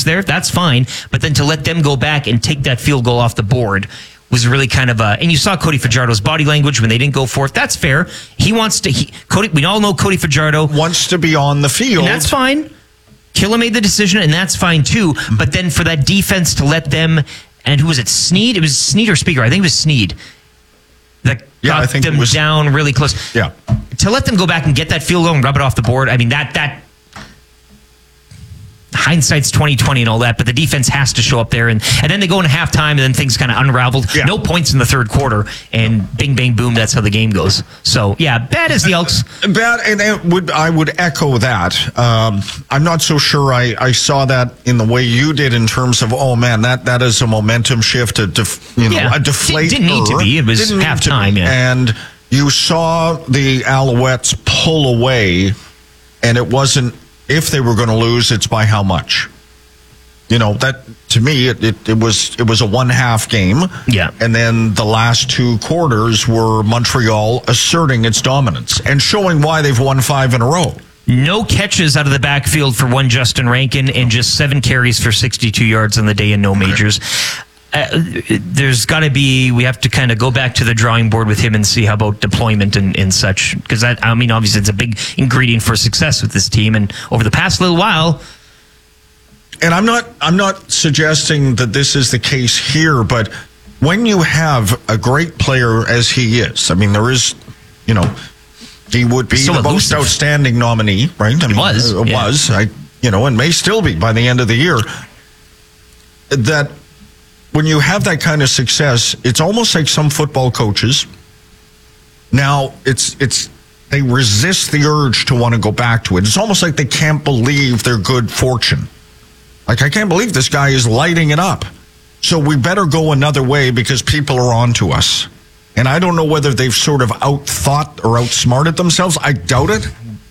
points there. That's fine. But then to let them go back and take that field goal off the board was really kind of and you saw Cody Fajardo's body language when they didn't go for it. That's fair. He wants to, Cody, we all know Cody Fajardo wants to be on the field. And that's fine. Killa made the decision, and that's fine too. But then for that defense to let them, and who was it? Sneed? It was Sneed or Speaker? I think it was Sneed. That got them down really close. Yeah. To let them go back and get that field goal and rub it off the board, I mean, that hindsight's 20/20 and all that, but the defense has to show up there, and then they go into halftime, and then things kind of unraveled. Yeah. No points in the third quarter, and bing, bang, boom, that's how the game goes. So, yeah, bad as the Elks. Bad, and I would echo that. I'm not so sure I saw that in the way you did in terms of, oh, man, that is a momentum shift, a deflator. It didn't need to be. It was halftime, yeah. And you saw the Alouettes pull away, and it wasn't, if they were going to lose, it's by how much. You know, that to me, it was a one-half game. Yeah. And then the last two quarters were Montreal asserting its dominance and showing why they've won 5 in a row. No catches out of the backfield for one Justin Rankin, and just 7 carries for 62 yards on the day and no majors. There's got to be, we have to kind of go back to the drawing board with him and see how about deployment and such. Because, obviously it's a big ingredient for success with this team. And over the past little while. And I'm not suggesting that this is the case here, but when you have a great player as he is, I mean, there is, he would be the most outstanding nominee, right? I mean, was, and may still be by the end of the year. That when you have that kind of success, it's almost like some football coaches. Now, they resist the urge to want to go back to it. It's almost like they can't believe their good fortune. Like, I can't believe this guy is lighting it up. So we better go another way because people are on to us. And I don't know whether they've sort of outthought or outsmarted themselves. I doubt it.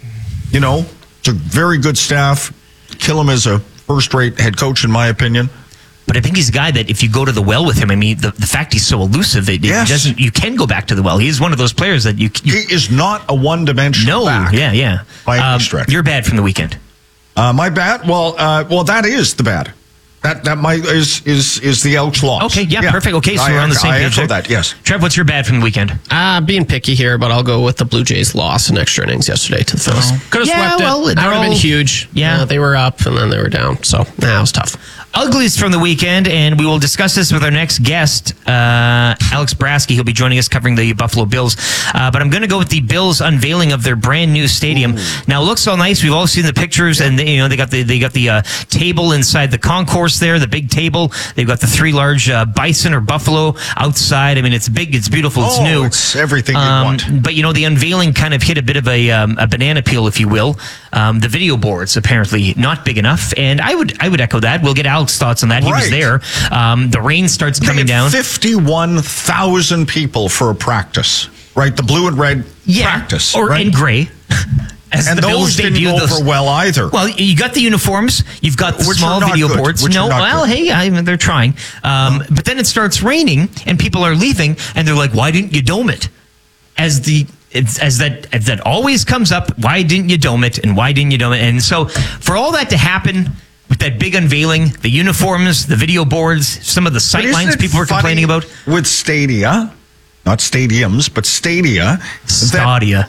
It's a very good staff. Killam is a first-rate head coach, in my opinion. But I think he's a guy that if you go to the well with him, I mean, the fact he's so elusive, you can go back to the well. He's one of those players that you he is not a one-dimensional back. Yeah. By any stretch. You're bad from the weekend. My bad? Well, that is the bad. That is the Elks loss. Okay, yeah, perfect. Okay, so we're on the same page. I echo that, yes. Trev, what's your bad from the weekend? Being picky here, but I'll go with the Blue Jays' loss in extra innings yesterday to the Phillies. Could have swept it. That would have been huge. Yeah. They were up, and then they were down. So, it was tough. Uglies from the weekend, and we will discuss this with our next guest, Alex Brasky. He'll be joining us covering the Buffalo Bills. But I'm going to go with the Bills unveiling of their brand new stadium. Ooh. Now, it looks all nice. We've all seen the pictures, and they got the table inside the concourse there, the big table. They've got the 3 large bison or buffalo outside. I mean, it's big, it's beautiful, it's new. It's everything you want. But the unveiling kind of hit a bit of a banana peel, if you will. The video boards apparently not big enough, and I would echo that. We'll get Alex thoughts on that. He was there. The rain starts coming down. 51,000 people for a practice, right? The blue and red practice, or in gray. And those didn't go over well either. Well, you got the uniforms. You've got the small video boards. They're trying. But then it starts raining, and people are leaving, and they're like, "Why didn't you dome it?" As that always comes up, why didn't you dome it? And why didn't you dome it? And so for all that to happen with that big unveiling, the uniforms, the video boards, some of the sight lines people were complaining about. With Stadia, not stadiums, but Stadia. Stadia.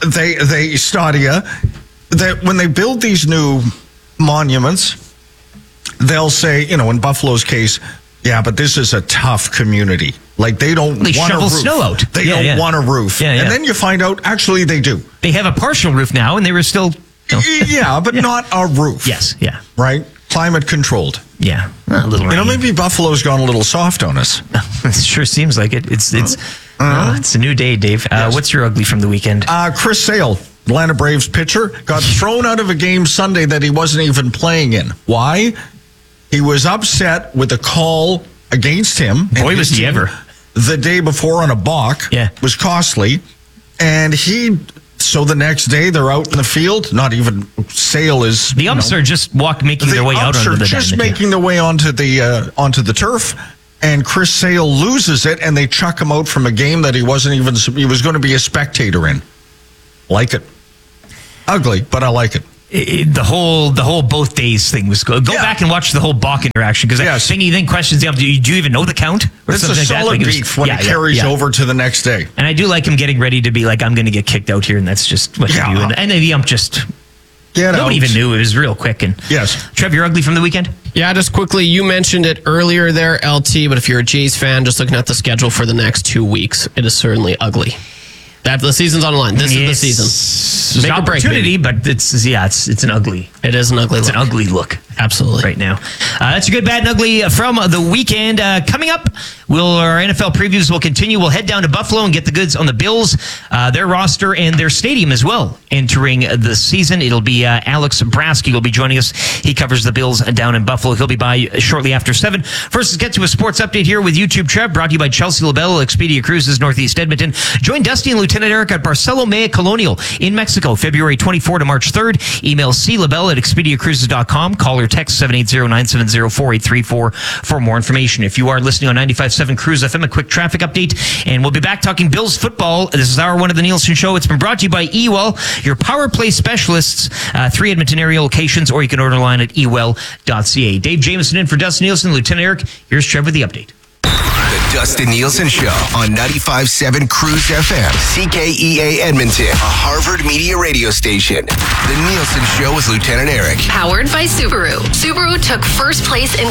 That when they build these new monuments, they'll say, in Buffalo's case, but this is a tough community. Like, they don't want a roof. Snow out. They don't want a roof. And then you find out, actually, they do. They have a partial roof now, and they were still... but not a roof. Yes, yeah. Right? Climate controlled. Yeah. A little rain. Maybe Buffalo's gone a little soft on us. It sure seems like it. It's a new day, Dave. Yes. What's your ugly from the weekend? Chris Sale, Atlanta Braves pitcher, got thrown out of a game Sunday that he wasn't even playing in. Why? He was upset with a call against him. Boy, was he ever. The day before on a balk. Yeah. Was costly. And so the next day they're out in the field. Not even Sale is. The umps are just making their way out onto the just making their way onto the turf. And Chris Sale loses it, and they chuck him out from a game that he was going to be a spectator in. Like it. Ugly, but I like it. the whole both days thing was good. Go back and watch the whole Bach interaction, because I think he then questions him, do you even know the count? Or it's a solid beef when it carries over to the next day. And I do like him getting ready to be like, I'm going to get kicked out here, and that's just what you do. And then the ump just... Nobody even knew. It was real quick. And yes. Trev, you're ugly from the weekend? Yeah, just quickly, you mentioned it earlier there, LT, but if you're a Jays fan, just looking at the schedule for the next 2 weeks, it is certainly ugly. The season's on the line. This is the season. It's an opportunity, but it's an ugly. It is an ugly look. It's an ugly look. Absolutely. Right now. That's your good, bad, and ugly from the weekend. Coming up, our NFL previews will continue. We'll head down to Buffalo and get the goods on the Bills, their roster, and their stadium as well entering the season. It'll be Alex Brasky will be joining us. He covers the Bills down in Buffalo. He'll be by shortly after 7. First, let's get to a sports update here with YouTube Trev, brought to you by Chelsea LaBelle, Expedia Cruises, Northeast Edmonton. Join Dusty and Lieutenant Eric at Barcelo Maya Colonial in Mexico, February 24 to March 3rd. Email CLaBelle@ExpediaCruises.com. Call or text 780-970-4834 for more information. If you are listening on 95.7 Cruise FM, a quick traffic update, and we'll be back talking Bills football. This is hour 1 of the Nielsen Show. It's been brought to you by eWell, your power play specialists, 3 Edmonton area locations, or you can order online at ewell.ca. Dave Jameson in for Dustin Nielsen, Lieutenant Eric. Here's Trev with the update. The Dustin Nielsen Show on 95.7 Cruise FM, CKEA Edmonton, a Harvard Media radio station. The Nielsen Show with Lieutenant Eric. Powered by Subaru. Subaru took first place in